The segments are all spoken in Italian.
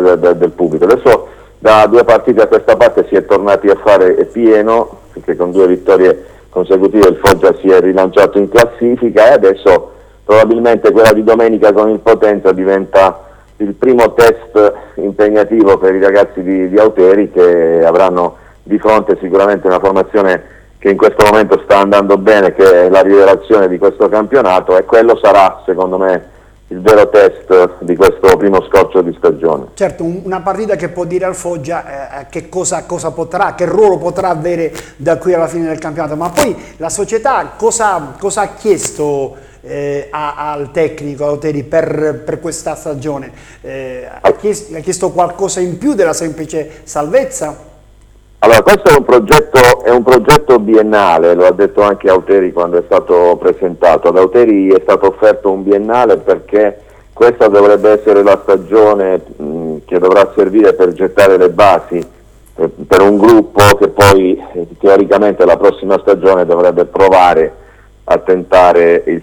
del pubblico. Adesso da 2 partite a questa parte si è tornati a fare pieno, perché con 2 vittorie consecutive il Foggia si è rilanciato in classifica, e adesso probabilmente quella di domenica con il Potenza diventa il primo test impegnativo per i ragazzi di Auteri, che avranno di fronte sicuramente una formazione che in questo momento sta andando bene, che è la rivelazione di questo campionato, e quello sarà secondo me il vero test di questo primo scorcio di stagione. Certo, una partita che può dire al Foggia che ruolo potrà avere da qui alla fine del campionato, ma poi la società cosa ha chiesto al tecnico Auteri per questa stagione? Ha chiesto qualcosa in più della semplice salvezza? Allora, questo è un progetto biennale, lo ha detto anche Auteri quando è stato presentato. Ad Auteri è stato offerto un biennale perché questa dovrebbe essere la stagione che dovrà servire per gettare le basi per un gruppo che poi teoricamente la prossima stagione dovrebbe provare a tentare il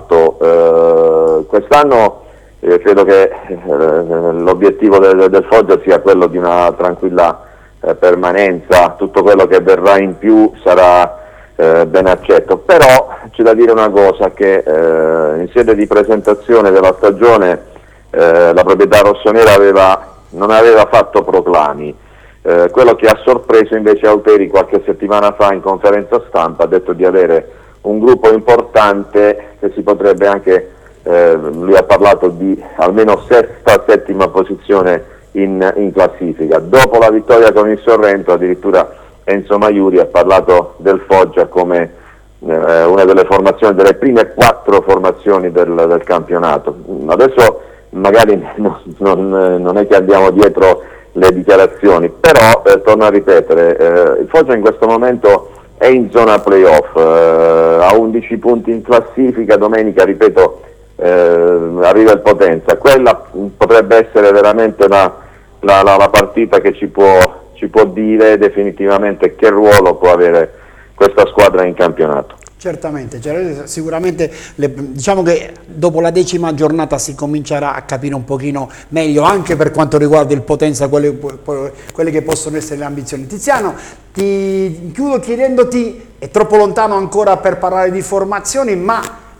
salto. Quest'anno credo che l'obiettivo del Foggia sia quello di una tranquilla permanenza, tutto quello che verrà in più sarà ben accetto, però c'è da dire una cosa, che in sede di presentazione della stagione la proprietà rossonera non aveva fatto proclami. Quello che ha sorpreso invece Auteri qualche settimana fa in conferenza stampa ha detto di avere un gruppo importante che si potrebbe anche, lui ha parlato di almeno sesta, settima posizione in classifica. Dopo la vittoria con il Sorrento addirittura Enzo Maiuri ha parlato del Foggia come una delle formazioni, delle prime 4 formazioni del campionato. Adesso magari non è che andiamo dietro le dichiarazioni, però torno a ripetere, il Foggia in questo momento è in zona playoff, ha 11 punti in classifica, domenica ripeto arriva il Potenza. Quella potrebbe essere veramente la partita che ci può dire definitivamente che ruolo può avere questa squadra in campionato. Certamente, sicuramente diciamo che dopo la 10ª giornata si comincerà a capire un pochino meglio anche per quanto riguarda il Potenza quelle che possono essere le ambizioni. Tiziano, ti chiudo chiedendoti, è troppo lontano ancora per parlare di formazioni, ma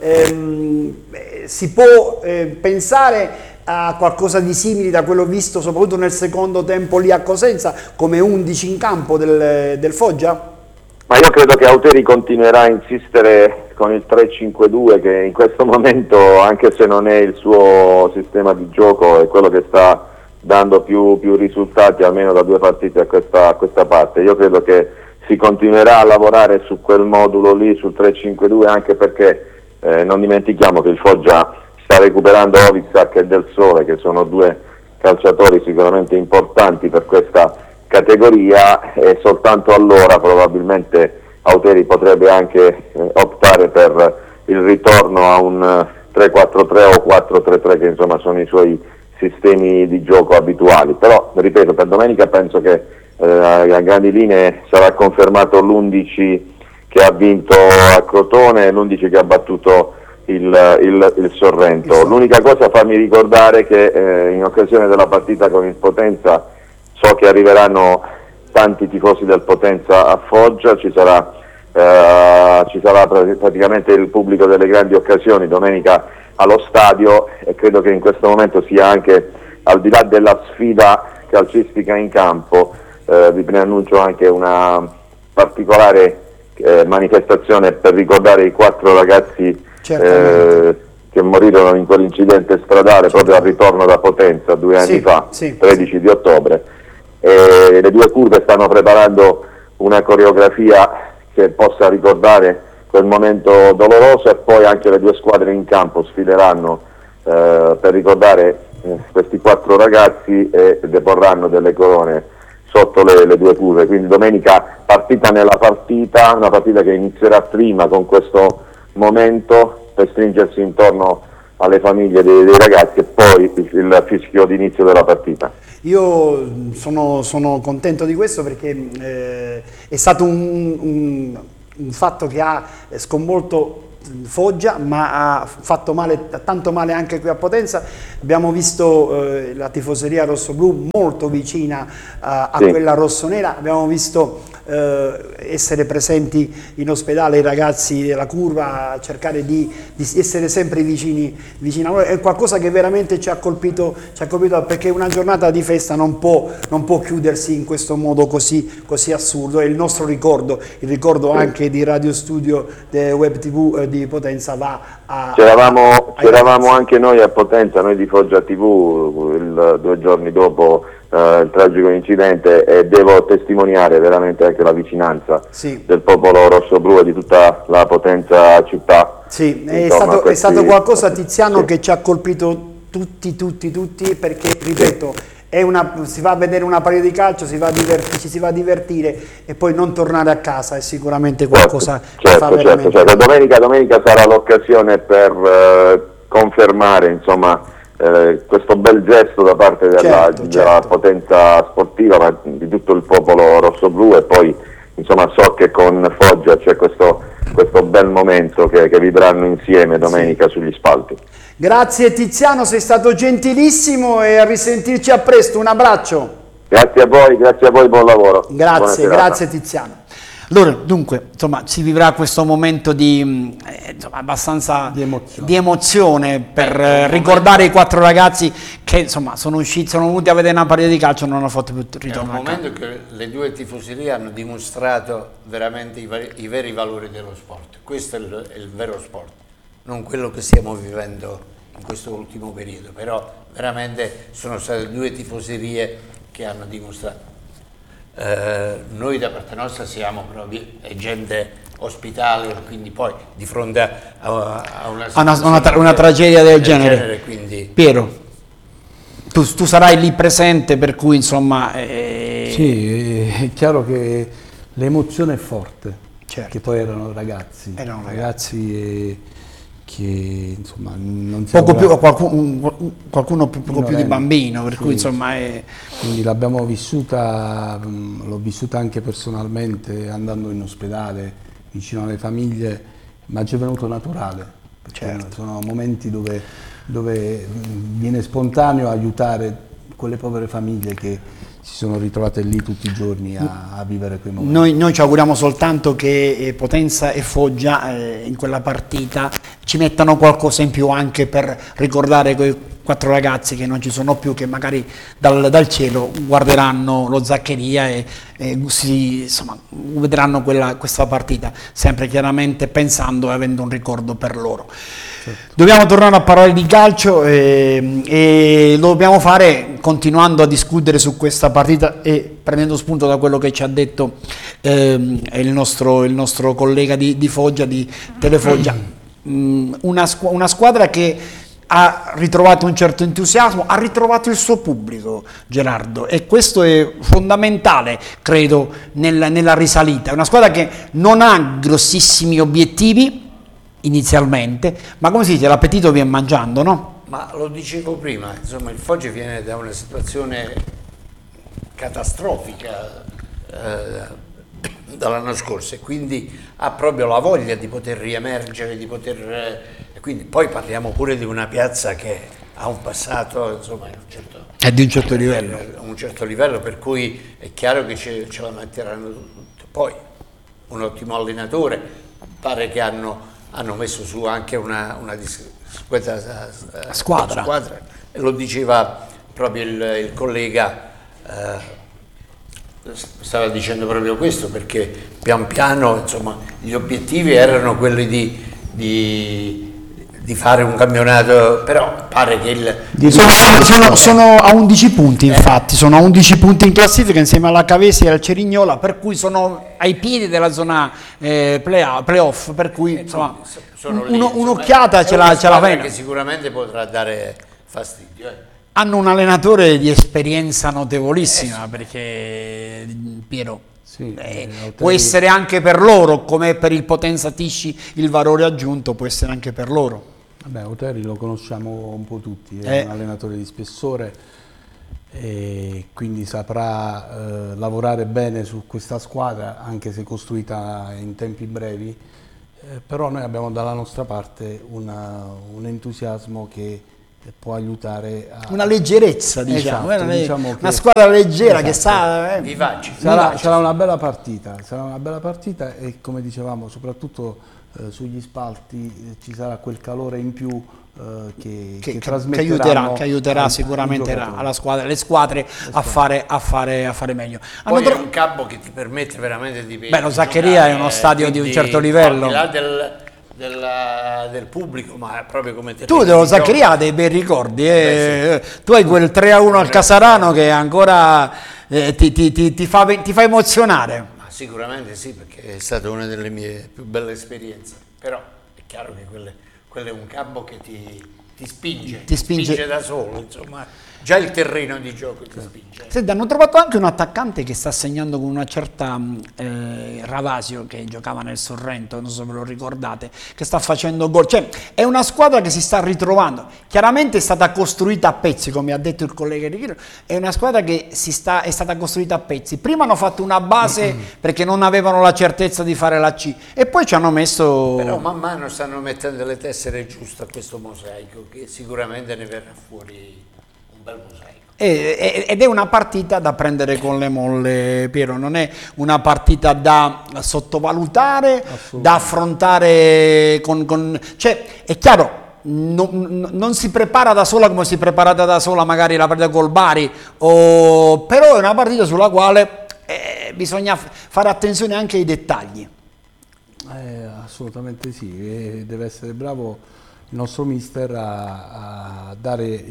si può pensare a qualcosa di simile da quello visto soprattutto nel secondo tempo lì a Cosenza come 11 in campo del Foggia? Ma io credo che Auteri continuerà a insistere con il 3-5-2, che in questo momento, anche se non è il suo sistema di gioco, è quello che sta dando più risultati almeno da 2 partite a questa parte. Io credo che si continuerà a lavorare su quel modulo lì, sul 3-5-2, anche perché non dimentichiamo che il Foggia sta recuperando Ovizak e Del Sole, che sono 2 calciatori sicuramente importanti per questa categoria, e soltanto allora probabilmente Auteri potrebbe anche optare per il ritorno a un 3-4-3 o 4-3-3, che insomma sono i suoi sistemi di gioco abituali. Però ripeto, per domenica penso che a grandi linee sarà confermato l'11 che ha vinto a Crotone e l'11 che ha battuto il Sorrento. L'unica cosa, fammi ricordare che in occasione della partita con il Potenza, so che arriveranno tanti tifosi del Potenza a Foggia, ci sarà praticamente il pubblico delle grandi occasioni domenica allo stadio, e credo che in questo momento sia anche, al di là della sfida calcistica in campo, vi preannuncio anche una particolare manifestazione per ricordare i 4 ragazzi che morirono in quell'incidente stradale proprio al ritorno da Potenza 2 anni fa, 13 di ottobre. Le 2 curve stanno preparando una coreografia che possa ricordare quel momento doloroso, e poi anche le 2 squadre in campo sfileranno per ricordare questi 4 ragazzi e deporranno delle corone sotto le 2 curve. Quindi domenica partita nella partita, una partita che inizierà prima con questo momento per stringersi intorno alle famiglie dei ragazzi, e poi il fischio d'inizio della partita. Io sono contento di questo perché è stato un fatto che ha sconvolto Foggia, ma ha fatto male, tanto male anche qui a Potenza. Abbiamo visto la tifoseria rossoblù molto vicina a quella rossonera, abbiamo visto essere presenti in ospedale i ragazzi della curva, cercare di essere sempre vicini a noi. È qualcosa che veramente ci ha colpito perché una giornata di festa non può chiudersi in questo modo così assurdo. E il nostro ricordo, il ricordo anche di Radio Studio Web TV di Potenza va a... C'eravamo anche noi a Potenza, noi di Foggia TV, 2 giorni dopo il tragico incidente, e devo testimoniare veramente anche la vicinanza del popolo rossoblu e di tutta la Potenza città. Sì, è stato qualcosa, Tiziano, che ci ha colpito tutti, perché, ripeto, si va a vedere una partita di calcio, ci si va a divertire, e poi non tornare a casa è sicuramente qualcosa che fa veramente... Certo. Domenica sarà l'occasione per confermare, insomma, questo bel gesto da parte della Potenza sportiva, ma di tutto il popolo rossoblu, e poi insomma so che con Foggia c'è questo bel momento che vivranno insieme domenica sugli spalti. Grazie Tiziano, sei stato gentilissimo, e a risentirci a presto, un abbraccio. Grazie a voi, buon lavoro. Grazie Tiziano. Allora, dunque, insomma, si vivrà questo momento abbastanza di emozione per ricordare i 4 ragazzi che, insomma, sono venuti a vedere una partita di calcio e non hanno fatto più ritorno. È un momento che le 2 tifoserie hanno dimostrato veramente i veri valori dello sport. Questo è il vero sport, non quello che stiamo vivendo in questo ultimo periodo, però veramente sono state 2 tifoserie che hanno dimostrato. Noi da parte nostra siamo proprio gente ospitale, quindi poi di fronte a una tragedia del genere, quindi... Piero, tu sarai lì presente, per cui insomma... Sì, è chiaro che l'emozione è forte, certo. Che poi erano ragazzi che insomma non si qualcuno poco più di bambino, per cui insomma quindi l'abbiamo vissuta, l'ho vissuta anche personalmente andando in ospedale vicino alle famiglie, ma ci è venuto naturale, perché sono momenti dove viene spontaneo aiutare quelle povere famiglie che si sono ritrovate lì tutti i giorni a vivere quei momenti. Noi ci auguriamo soltanto che Potenza e Foggia in quella partita ci mettano qualcosa in più, anche per ricordare quei 4 ragazzi che non ci sono più, che magari dal cielo guarderanno lo Zaccheria e insomma, vedranno questa partita, sempre chiaramente pensando e avendo un ricordo per loro. Dobbiamo tornare a parlare di calcio e lo dobbiamo fare continuando a discutere su questa partita e prendendo spunto da quello che ci ha detto il nostro collega di Foggia, di Telefoggia. Una squadra che ha ritrovato un certo entusiasmo, ha ritrovato il suo pubblico, Gerardo, e questo è fondamentale, credo, nella risalita. È una squadra che non ha grossissimi obiettivi inizialmente, ma come si dice, l'appetito viene mangiando, no? Ma lo dicevo prima, insomma, il Foggia viene da una situazione catastrofica dall'anno scorso, e quindi ha proprio la voglia di poter riemergere, quindi poi parliamo pure di una piazza che ha un passato, insomma, è di un certo livello. Un certo livello, per cui è chiaro che ce la metteranno tutto. Poi un ottimo allenatore, pare che hanno messo su anche una squadra, e lo diceva proprio il collega, stava dicendo proprio questo, perché pian piano, insomma, gli obiettivi erano quelli di fare un campionato, però pare che sono a 11 punti, infatti, sono a 11 punti in classifica insieme alla Cavesi e al Cerignola, per cui sono ai piedi della zona playoff, per cui insomma un'occhiata ce la vena, che sicuramente potrà dare fastidio. Hanno un allenatore di esperienza notevolissima, perché Piero, può essere anche per loro, come per il Potenza Tisci il valore aggiunto può essere anche per loro. Vabbè, Oteri lo conosciamo un po' tutti, è un allenatore di spessore, e quindi saprà lavorare bene su questa squadra, anche se costruita in tempi brevi. Però noi abbiamo dalla nostra parte un entusiasmo che può aiutare a... Una leggerezza, diciamo, Esatto, diciamo una squadra leggera che esatto. sa... Vivace. Sarà una bella partita, e come dicevamo, soprattutto sugli spalti ci sarà quel calore in più che trasmetteranno, che aiuterà sicuramente alla squadra, le squadre a fare meglio. Poi è un campo che ti permette veramente di... Beh, lo Zaccheria è uno stadio di un certo livello. Al di là del pubblico, ma proprio come te Tu dello Zaccheria hai dei bei ricordi, Beh, sì. Tu hai quel 3-1 al Casarano che ancora ti fa emozionare. Ma sicuramente sì, perché è stata una delle mie più belle esperienze, però è chiaro che quello è un campo che ti spinge da solo, insomma, già il terreno di gioco ti spinge. Senti, hanno trovato anche un attaccante che sta segnando con una certa Ravasio, che giocava nel Sorrento, non so se ve lo ricordate, che sta facendo gol. Cioè, è una squadra che si sta ritrovando. Chiaramente è stata costruita a pezzi, come ha detto il collega Richino, è una squadra che è stata costruita a pezzi. Prima hanno fatto una base perché non avevano la certezza di fare la C, e poi ci hanno messo... Però man mano stanno mettendo le tessere giuste a questo mosaico, che sicuramente ne verrà fuori un bel mosaico. Ed è una partita da prendere con le molle, Piero, non è una partita da sottovalutare, da affrontare cioè, è chiaro, non si prepara da sola come si è preparata da sola magari la partita col Bari, però è una partita sulla quale bisogna fare attenzione anche ai dettagli. Assolutamente sì, e deve essere bravo il nostro mister a dare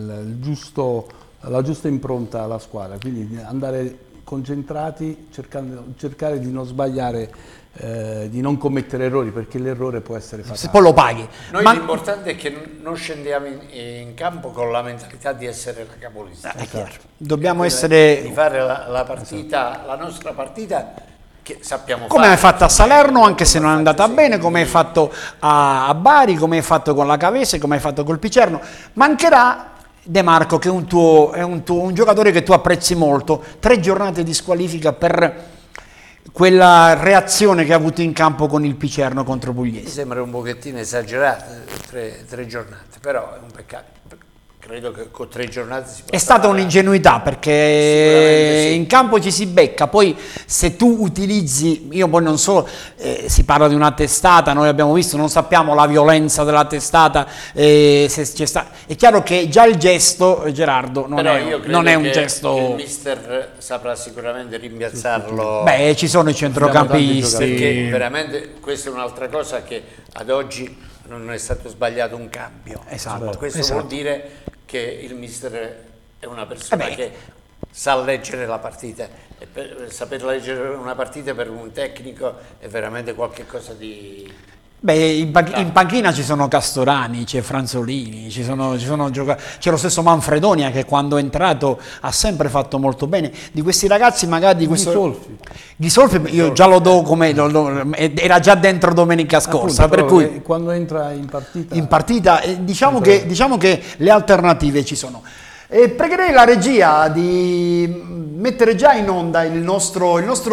la giusta impronta alla squadra, quindi andare concentrati, cercare di non sbagliare, di non commettere errori, perché l'errore può essere fatale. Se poi lo paghi. Noi l'importante è che non scendiamo in campo con la mentalità di essere la capolista. Dobbiamo essere... Di fare la partita, la nostra partita, che sappiamo come fare. hai fatto a Salerno, anche se non è andata bene, come hai fatto a Bari, come hai fatto con la Cavese, come hai fatto col Picerno. Mancherà De Marco, che è un giocatore che tu apprezzi molto. 3 giornate di squalifica per quella reazione che ha avuto in campo con il Picerno contro Mi Pugliese. sembra un pochettino esagerato, 3 giornate, però è un peccato. Credo che con 3 giornate si possa... È stata un'ingenuità, perché sì. in campo ci si becca, poi se tu utilizzi, io poi non so, si parla di una testata, noi abbiamo visto, non sappiamo la violenza della testata, se c'è è chiaro che già il gesto, Gerardo, non è un gesto... il mister saprà sicuramente rimpiazzarlo. Beh, ci sono i centrocampisti. Perché veramente questa è un'altra cosa, che ad oggi non è stato sbagliato un cambio. Esatto, Questo esatto. vuol dire che il mister è una persona che sa leggere la partita, e saper leggere una partita per un tecnico è veramente qualcosa di... Beh, in panchina ci sono Castorani, c'è Franzolini, c'è lo stesso Manfredonia, che quando è entrato ha sempre fatto molto bene. Di questi ragazzi magari Ghisolfi io già lo do come era già dentro domenica scorsa. Appunto, per cui quando entra in partita diciamo che le alternative ci sono. Pregherei la regia di mettere già in onda il nostro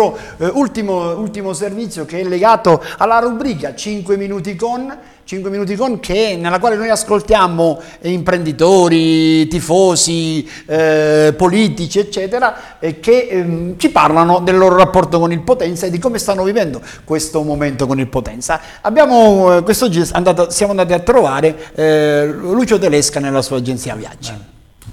ultimo servizio, che è legato alla rubrica 5 minuti con, nella quale noi ascoltiamo imprenditori, tifosi, politici, eccetera, che ci parlano del loro rapporto con il Potenza e di come stanno vivendo questo momento con il Potenza. Quest'oggi siamo andati a trovare Lucio Telesca nella sua agenzia viaggi.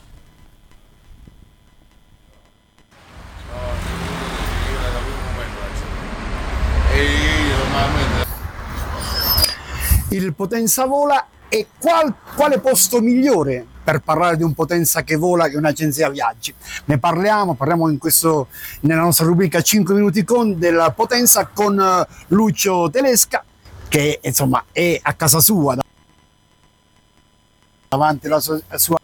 Il Potenza vola, e quale posto migliore per parlare di un Potenza che vola che un'agenzia viaggi? Ne parliamo nella nostra rubrica 5 minuti con del Potenza con Lucio Telesca, che insomma è a casa sua, davanti alla sua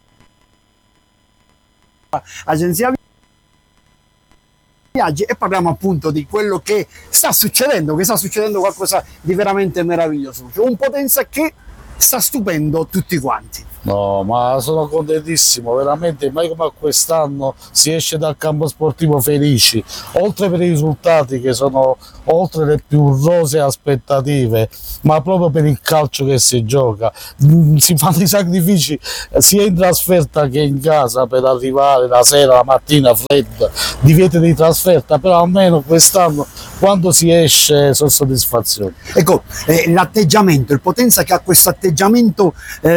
agenzia viaggi, e parliamo appunto di quello che sta succedendo qualcosa di veramente meraviglioso, un Potenza che sta stupendo tutti quanti. No, ma sono contentissimo, veramente, mai come a quest'anno si esce dal campo sportivo felici, oltre per i risultati che sono oltre le più rosee aspettative, ma proprio per il calcio che si gioca. Si fanno i sacrifici sia in trasferta che in casa per arrivare la sera, la mattina fredda, divieto di trasferta, però almeno quest'anno quando si esce sono soddisfazioni. Ecco, l'atteggiamento, il Potenza che ha questo atteggiamento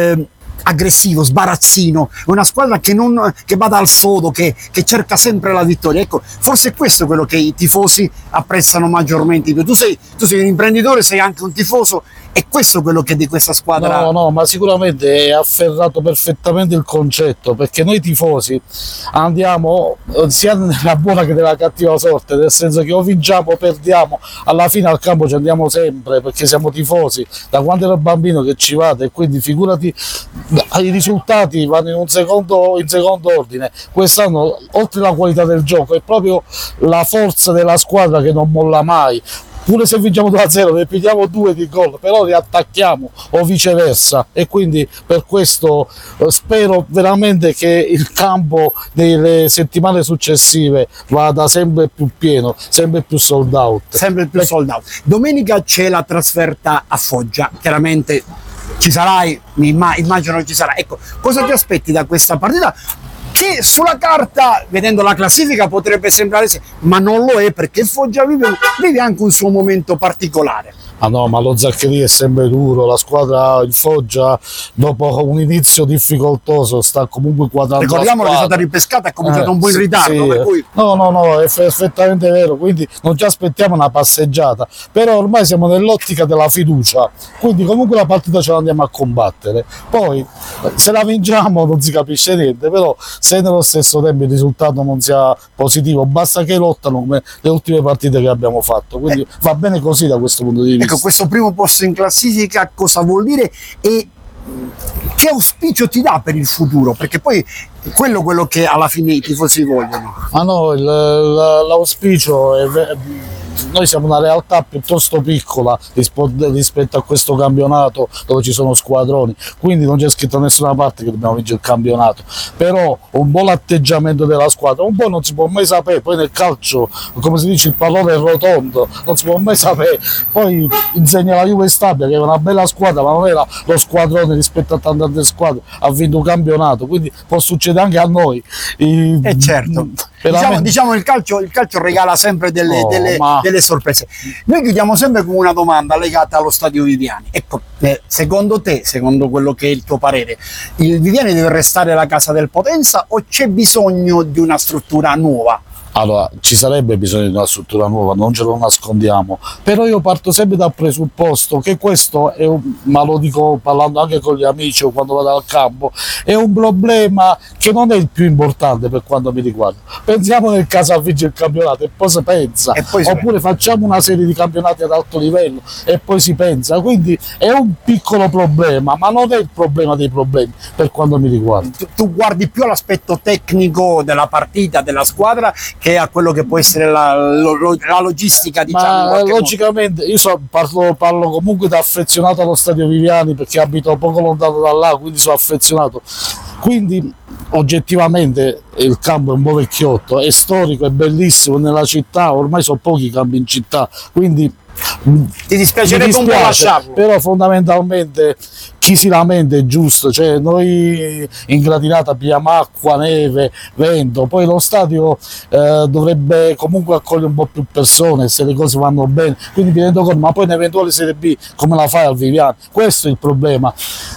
aggressivo, sbarazzino, una squadra che bada al sodo, che cerca sempre la vittoria. Ecco, forse è questo quello che i tifosi apprezzano maggiormente. Tu sei un imprenditore, sei anche un tifoso, è questo quello che di questa squadra... No, ma sicuramente ha afferrato perfettamente il concetto, perché noi tifosi andiamo sia nella buona che nella cattiva sorte, nel senso che o vinciamo o perdiamo, alla fine al campo ci andiamo sempre perché siamo tifosi, da quando ero bambino che ci vado, e quindi figurati, i risultati vanno in secondo ordine. Quest'anno, oltre alla qualità del gioco, è proprio la forza della squadra che non molla mai. Pure se vinciamo 2-0, ne pigliamo 2 di gol, però riattacchiamo o viceversa, e quindi per questo spero veramente che il campo nelle settimane successive vada sempre più pieno, sempre più sold out. Sempre più sold out. Domenica c'è la trasferta a Foggia, chiaramente ci sarai, immagino ci sarà. Ecco, cosa ti aspetti da questa partita? Che sulla carta, vedendo la classifica, potrebbe sembrare, ma non lo è, perché il Foggia vive anche un suo momento particolare. Ah no, ma lo Zaccheria è sempre duro, la squadra, il Foggia, dopo un inizio difficoltoso sta comunque quadrando. Ricordiamo che è stata ripescata, è cominciata un po' in ritardo. Sì. Per cui... No, è perfettamente vero, quindi non ci aspettiamo una passeggiata, però ormai siamo nell'ottica della fiducia, quindi comunque la partita ce la andiamo a combattere. Poi se la vinciamo non si capisce niente, però se nello stesso tempo il risultato non sia positivo, basta che lottano come le ultime partite che abbiamo fatto, quindi va bene così da questo punto di vista. Ecco, questo primo posto in classifica cosa vuol dire e che auspicio ti dà per il futuro? Perché poi quello che alla fine i tifosi vogliono. Ah no, l'auspicio è... Noi siamo una realtà piuttosto piccola rispetto a questo campionato dove ci sono squadroni, quindi non c'è scritto da nessuna parte che dobbiamo vincere il campionato, però un buon atteggiamento della squadra, un po' non si può mai sapere, poi nel calcio, come si dice, il pallone è rotondo, non si può mai sapere. Poi insegna la Juve Stabia che è una bella squadra, ma non era lo squadrone rispetto a tante altre squadre, ha vinto un campionato, quindi può succedere anche a noi. Certo. Diciamo il calcio regala sempre delle sorprese. Noi chiudiamo sempre con una domanda legata allo stadio Viviani. Ecco, secondo te, secondo quello che è il tuo parere, il Viviani deve restare la casa del Potenza o c'è bisogno di una struttura nuova? Allora, ci sarebbe bisogno di una struttura nuova, non ce lo nascondiamo, però io parto sempre dal presupposto che questo è ma lo dico parlando anche con gli amici o quando vado al campo, è un problema che non è il più importante per quanto mi riguarda. Pensiamo nel caso a vincere il campionato e poi si pensa, oppure facciamo una serie di campionati ad alto livello e poi si pensa, quindi è un piccolo problema, ma non è il problema dei problemi per quanto mi riguarda. Tu guardi più all'aspetto tecnico della partita, della squadra, che a quello che può essere la logistica, diciamo. Ma logicamente io parlo comunque da affezionato allo stadio Viviani perché abito poco lontano da là, quindi sono affezionato. Quindi oggettivamente il campo è un po' vecchiotto, è storico, è bellissimo nella città, ormai sono pochi i campi in città, quindi ti dispiacerebbe un po' lasciarlo. Però fondamentalmente chi si lamenta è giusto, cioè noi in gradinata abbiamo acqua, neve, vento, poi lo stadio dovrebbe comunque accogliere un po' più persone se le cose vanno bene, quindi mi rendo conto, ma poi in eventuale Serie B come la fai al Viviani? Questo è il problema.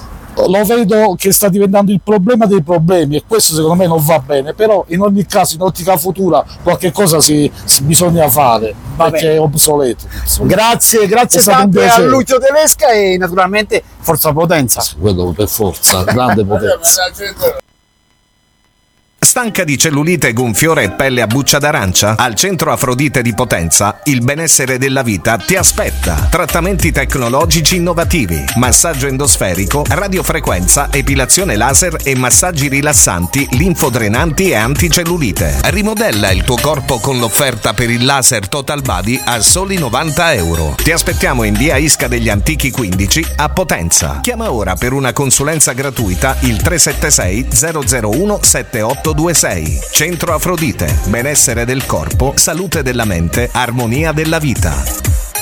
Lo vedo che sta diventando il problema dei problemi e questo secondo me non va bene, però in ogni caso in ottica futura qualche cosa bisogna fare perché è obsoleto. Grazie tante a Lucio Tedesca e naturalmente Forza Potenza. Quello per forza, grande potenza. Stanca di cellulite, gonfiore e pelle a buccia d'arancia? Al Centro Afrodite di Potenza il benessere della vita ti aspetta. Trattamenti tecnologici innovativi, massaggio endosferico, radiofrequenza, epilazione laser e massaggi rilassanti, linfodrenanti e anticellulite. Rimodella il tuo corpo con l'offerta per il laser Total Body a soli €90. Ti aspettiamo in via Isca degli Antichi 15 a Potenza. Chiama ora per una consulenza gratuita il 376 001 7826. Centro Afrodite, benessere del corpo, salute della mente, armonia della vita.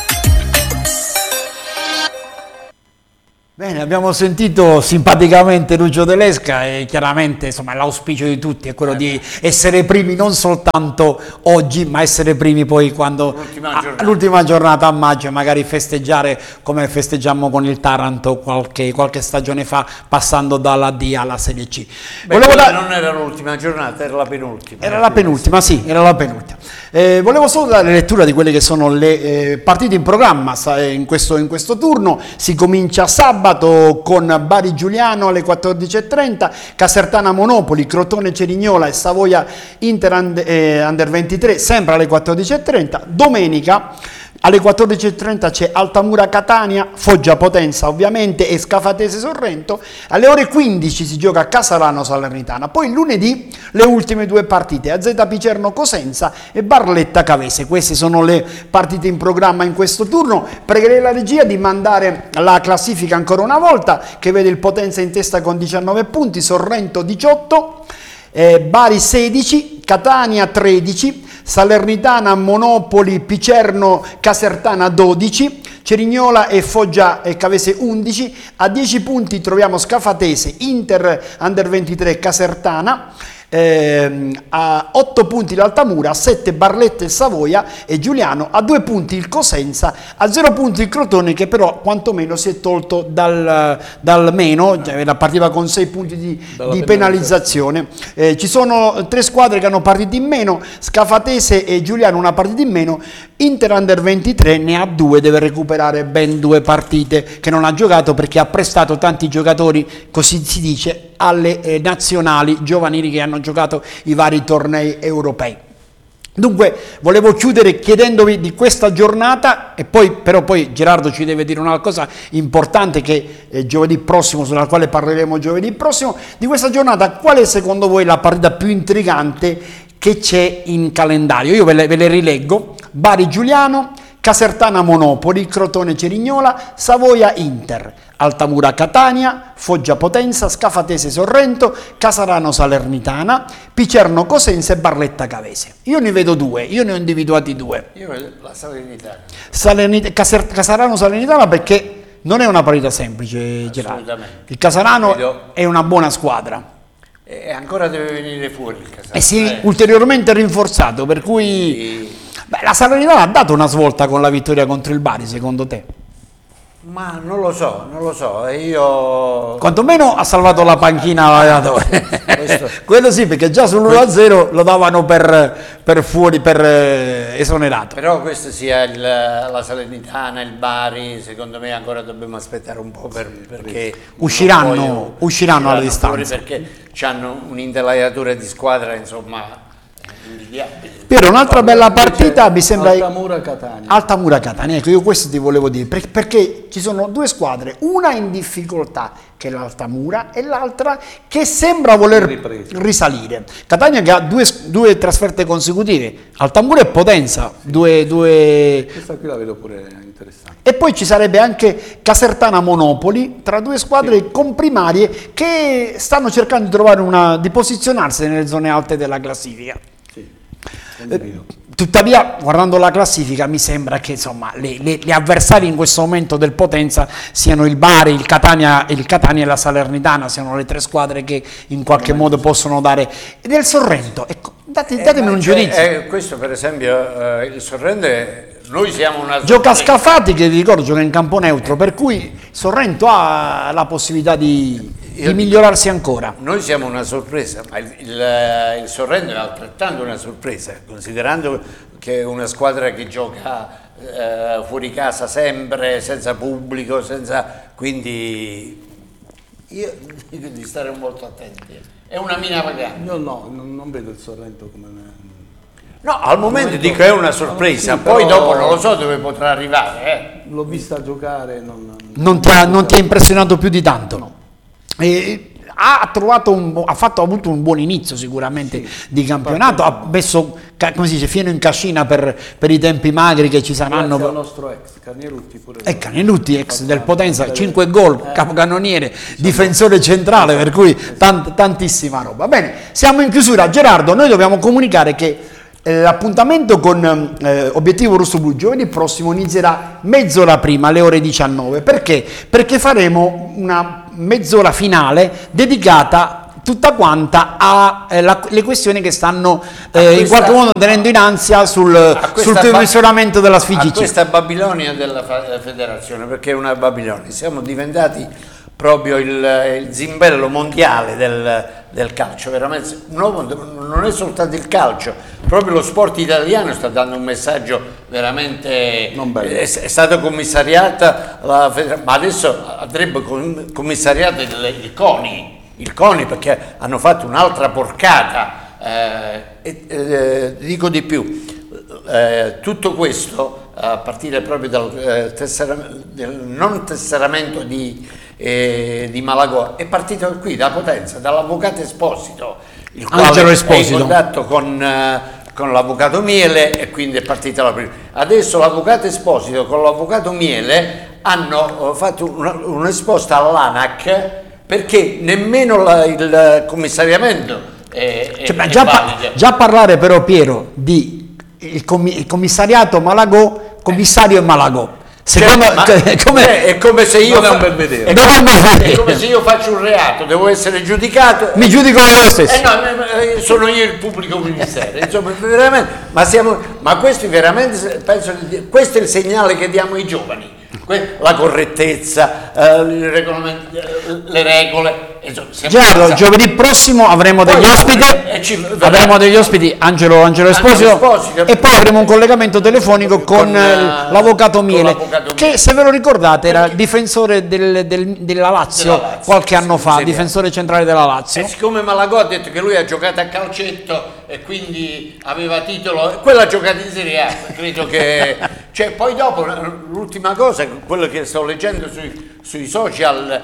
Bene, abbiamo sentito simpaticamente Lucio Delesca e chiaramente insomma l'auspicio di tutti è quello di essere primi non soltanto oggi, ma essere primi poi quando l'ultima giornata a maggio e magari festeggiare come festeggiammo con il Taranto qualche stagione fa, passando dalla D alla Serie C. Non era l'ultima giornata, era la penultima. Era la penultima, sì, era la penultima. Volevo solo dare lettura di quelle che sono le partite in programma in questo turno. Si comincia sabato con Bari Giuliano alle 14:30, Casertana Monopoli, Crotone Cerignola e Savoia Inter Under 23 sempre alle 14:30. Domenica alle 14:30 c'è Altamura Catania, Foggia Potenza ovviamente e Scafatese Sorrento. Alle ore 15 si gioca a Casarano Salernitana. Poi lunedì le ultime due partite, AZ Picerno Cosenza e Barletta Cavese. Queste sono le partite in programma in questo turno. Pregherei la regia di mandare la classifica ancora una volta, che vede il Potenza in testa con 19 punti, Sorrento 18, Bari 16, Catania 13, Salernitana, Monopoli, Picerno, Casertana 12, Cerignola e Foggia e Cavese 11, a 10 punti troviamo Scafatese, Inter Under 23 Casertana, a 8 punti l'Altamura, a 7 Barletta e Savoia e Giuliano, a 2 punti il Cosenza, a 0 punti il Crotone che però quantomeno si è tolto dal meno, partiva con 6 punti di penalizzazione. Ci sono 3 squadre che hanno partite in meno, Scafatese e Giuliano una partita in meno, Inter Under 23 ne ha 2, deve recuperare ben 2 partite che non ha giocato perché ha prestato tanti giocatori, così si dice, alle nazionali giovanili che hanno giocato i vari tornei europei. Dunque volevo chiudere chiedendovi di questa giornata e poi Gerardo ci deve dire una cosa importante che è giovedì prossimo, sulla quale parleremo giovedì prossimo. Di questa giornata qual è secondo voi la partita più intrigante che c'è in calendario? Io ve le rileggo: Bari Giuliano, Casertana Monopoli, Crotone Cerignola, Savoia Inter, Altamura Catania, Foggia Potenza, Scafatese Sorrento, Casarano Salernitana, Picerno Cosenza e Barletta Cavese. Io ne vedo 2, io ne ho individuati 2. Io vedo la Salernitana. Casarano Salernitana perché non è una partita semplice, Gerardo. Il Casarano è una buona squadra. E ancora deve venire fuori il Casarano. E si è ulteriormente rinforzato, per cui... la Salernitana ha dato una svolta con la vittoria contro il Bari, secondo te? Ma non lo so, io... Quantomeno ha salvato la panchina all'allenatore. Quello sì, perché già sull'1-0 lo davano per esonerato. Però questo sia la Salernitana, il Bari, secondo me ancora dobbiamo aspettare un po' perché... Usciranno alla distanza. Perché hanno un'intelaiatura di squadra, insomma... Piero, un'altra bella partita mi sembra Altamura Catania. Ecco, io questo ti volevo dire perché ci sono 2 squadre, una in difficoltà che è l'Altamura e l'altra che sembra voler risalire. Catania che ha 2 trasferte consecutive, Altamura e Potenza, questa qui la vedo pure interessante. E poi ci sarebbe anche Casertana Monopoli, tra 2 squadre comprimarie che stanno cercando di trovare di posizionarsi nelle zone alte della classifica. Tuttavia, guardando la classifica, mi sembra che insomma gli avversari in questo momento del Potenza siano il Bari, il Catania e la Salernitana, siano le 3 squadre che in qualche modo possono dare. E del Sorrento, ecco, datemi un giudizio. Questo per esempio, il Sorrento noi siamo una sorpresa. Gioca a Scafati, che vi ricordo gioca in campo neutro, per cui Sorrento ha la possibilità di migliorarsi ancora. Noi siamo una sorpresa, ma il Sorrento è altrettanto una sorpresa, considerando che è una squadra che gioca fuori casa sempre, senza pubblico, quindi io dico di stare molto attenti. è una mina vagante. Io no, non vedo il Sorrento come... No, al momento dico è una sorpresa, sì, poi però- dopo non lo so dove potrà arrivare. L'ho vista giocare, Non ti ha impressionato più di tanto? No. Ha avuto un buon inizio sicuramente di campionato, ha messo, come si dice, fieno in cascina per i tempi magri che ci saranno. Grazie al nostro ex, Carnierutti pure. E Canelutti, ex del Potenza, 5 gol, capocannoniere, difensore centrale, per cui tantissima roba. Bene, siamo in chiusura. Gerardo, noi dobbiamo comunicare che l'appuntamento con Obiettivo Rossoblu giovedì prossimo inizierà mezz'ora prima, alle ore 19. Perché? Perché faremo una mezz'ora finale dedicata tutta quanta alle questioni che stanno in qualche modo tenendo in ansia sul miglioramento della A FIGC. questa Babilonia della federazione, perché è una Babilonia, siamo diventati proprio il zimbello mondiale del calcio, veramente. Non è soltanto il calcio, proprio lo sport italiano sta dando un messaggio veramente Non bello. è stata commissariata la federazione, ma adesso andrebbe commissariata il CONI perché hanno fatto un'altra porcata, dico di più, tutto questo a partire proprio del non tesseramento di Malagò è partito qui da Potenza, dall'avvocato Esposito, il quale Angelo è in Esposito. contatto con l'avvocato Miele, e quindi è partita la prima. Adesso l'avvocato Esposito con l'avvocato Miele hanno fatto un'esposta all'ANAC, perché nemmeno il commissariamento è valido. Già parlare però, Piero, di il commissariato Malagò, commissario e Malagò. Secondo, È come se io Non è un bel vedere. è come se io faccio un reato, devo essere giudicato. mi giudico lo stesso. No, sono io il pubblico ministero, insomma, veramente, ma questo veramente penso che questo è il segnale che diamo ai giovani. La correttezza, le regole. Insomma, Gerardo, giovedì prossimo avremo degli ospiti, Angelo Esposito, e poi avremo un collegamento telefonico con l'avvocato Miele, che, se ve lo ricordate, era difensore della Lazio qualche anno fa, difensore centrale della Lazio. E siccome Malagò ha detto che lui ha giocato a calcetto e quindi aveva titolo, quello ha giocato in Serie A, credo che... Cioè, poi dopo, l'ultima cosa, quello che sto leggendo sui social,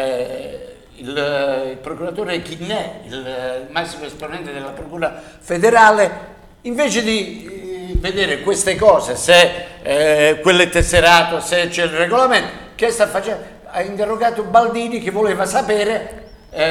il procuratore Chinnè, il massimo esponente della procura federale, invece di vedere queste cose, se quello è tesserato, se c'è il regolamento, che sta facendo? Ha interrogato Baldini, che voleva sapere,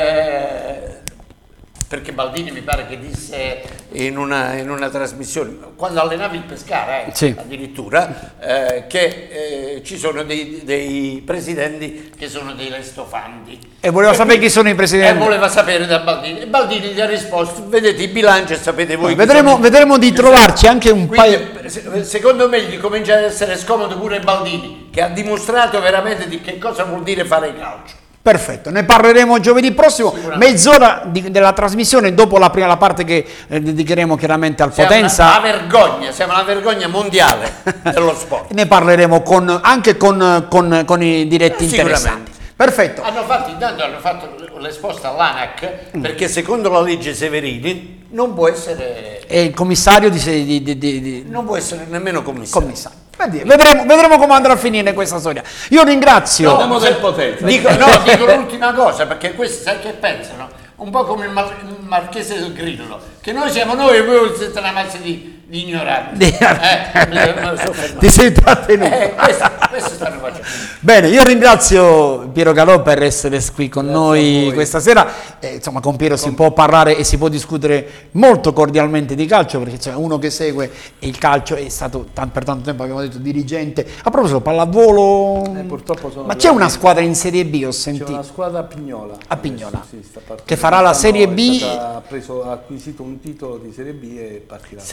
perché Baldini mi pare che disse in una trasmissione, quando allenava il Pescara, Sì. addirittura, che ci sono dei presidenti che sono dei lestofanti. E voleva sapere chi sono i presidenti. E voleva sapere da Baldini. E Baldini gli ha risposto: vedete i bilanci e sapete voi. Vedremo di trovarci anche un paio. Secondo me gli comincia ad essere scomodo pure Baldini, che ha dimostrato veramente di che cosa vuol dire fare calcio. Perfetto, ne parleremo giovedì prossimo, mezz'ora della trasmissione, dopo la prima parte che dedicheremo chiaramente al Potenza. Siamo una vergogna mondiale dello sport. Ne parleremo anche con i diretti interessati. Perfetto. Hanno fatto l'esposta all'ANAC perché secondo la legge Severini non può essere... E il commissario non può essere nemmeno commissario. Vedremo come andrà a finire questa storia. Io ringrazio. Dico l'ultima cosa, perché questi sai che pensano? Un po' come il Marchese del Grillo, che noi siamo noi e voi siete una massa di ignoranti. Ti sei trattenuto. Questo stanno facendo. Bene, io ringrazio Piero Calò per essere qui con noi questa sera. Insomma, con Piero si può parlare e si può discutere molto cordialmente di calcio, perché c'è uno che segue il calcio, è stato per tanto tempo, abbiamo detto, dirigente. A proposito, pallavolo, purtroppo ma c'è una squadra in Serie B, ho sentito. C'è una squadra a Pignola. A Pignola. Sì, che farà la Serie B. Ha acquisito un titolo di Serie B e partirà. Serie B.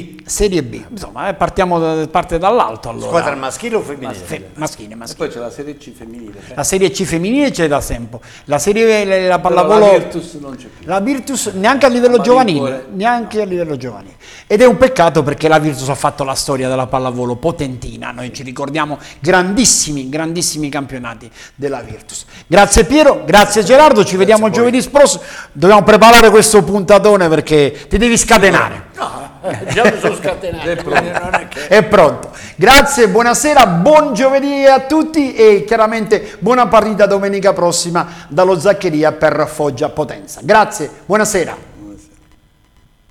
Serie B. Insomma, parte dall'alto allora. Squadra maschile o femminile? Maschile. E poi c'è la Serie C femminile. La Serie C femminile c'è da tempo. La pallavolo, la Virtus non c'è più. La Virtus neanche a livello giovanile, neanche a livello giovanile. Ed è un peccato perché la Virtus ha fatto la storia della pallavolo potentina. Noi ci ricordiamo grandissimi campionati della Virtus. Grazie Piero, grazie Gerardo, ci vediamo giovedì prossimo. Dobbiamo preparare questo puntatone perché ti devi scatenare. Già mi sono scatenato. È pronto. Grazie, buonasera, buon giovedì a tutti e chiaramente buona partita domenica prossima dallo Zaccheria per Foggia Potenza. Grazie, buonasera.